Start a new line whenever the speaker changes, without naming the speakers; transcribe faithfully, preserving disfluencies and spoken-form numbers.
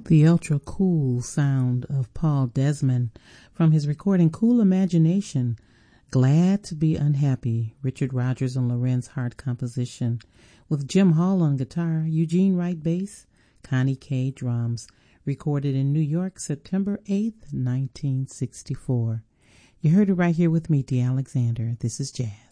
The ultra cool sound of Paul Desmond from his recording Cool Imagination, Glad to Be Unhappy, Richard Rodgers and Lorenz Hart composition, with Jim Hall on guitar, Eugene Wright bass, Connie Kay drums, recorded in New York September eighth, nineteen sixty-four. You heard it right here with me, Dee Alexander. This is Jazz.